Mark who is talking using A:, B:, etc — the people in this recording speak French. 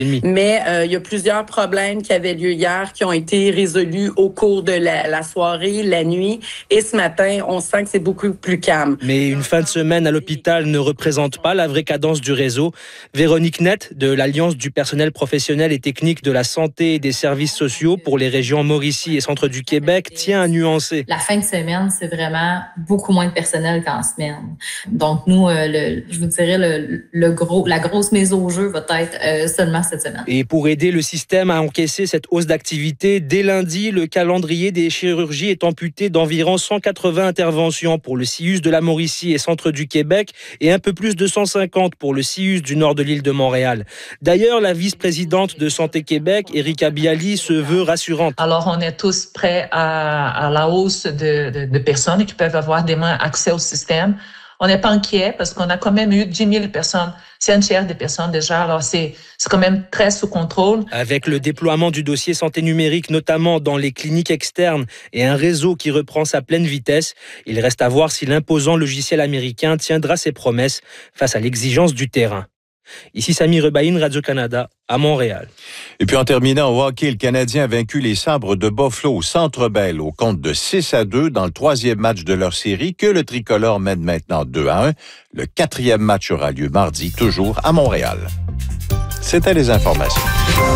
A: Mais il y a plusieurs problèmes qui avaient lieu hier qui ont été résolus au cours de la soirée, la nuit. Et ce matin, on sent que c'est beaucoup plus calme.
B: Mais une fin de semaine à l'hôpital ne représente pas la vraie cadence du réseau. Véronique Nett, de l'Alliance du personnel professionnel et technique de la santé et des services sociaux pour les régions Mauricie et Centre du Québec, tient à nuancer.
C: La fin de semaine, c'est vraiment beaucoup moins de personnel qu'en semaine. Donc nous, je vous dirais, la grosse mise au jeu va être seulement cette semaine.
B: Et pour aider le système à encaisser cette hausse d'activité, dès lundi, le calendrier des chirurgies est amputé d'environ 180 interventions pour le CIUS de la Mauricie et Centre du Québec et un peu plus de 150 pour le CIUS du nord de l'île de Montréal. D'ailleurs, la vice-présidente de Santé Québec, Erika Bialy, se veut rassurante.
D: Alors, on est tous prêts à la hausse de personnes qui peuvent avoir demain accès au système. On n'est pas inquiet parce qu'on a quand même eu 10 000 personnes. C'est un tiers des personnes déjà. Alors, c'est quand même très sous contrôle.
B: Avec le déploiement du dossier santé numérique, notamment dans les cliniques externes et un réseau qui reprend sa pleine vitesse, il reste à voir si l'imposant logiciel américain tiendra ses promesses face à l'exigence du terrain. Ici Sami Rebaïn, Radio-Canada, à Montréal.
E: Et puis en terminant au hockey, le Canadien a vaincu les Sabres de Buffalo au Centre Bell au compte de 6-2 dans le 3e match de leur série que le tricolore mène maintenant 2-1. Le 4e match aura lieu mardi, toujours à Montréal. C'était les informations.